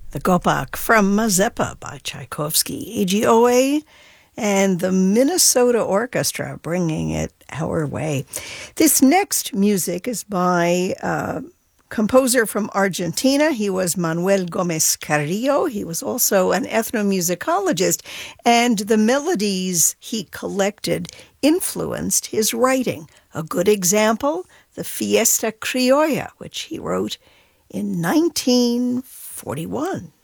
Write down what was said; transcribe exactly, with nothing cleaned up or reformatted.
The Gopak from Mazeppa by Tchaikovsky, A G O A, and the Minnesota Orchestra bringing it our way. This next music is by a composer from Argentina. He was Manuel Gomez Carrillo. He was also an ethnomusicologist, and the melodies he collected influenced his writing. A good example, the Fiesta Criolla, which he wrote in nineteen forty-one.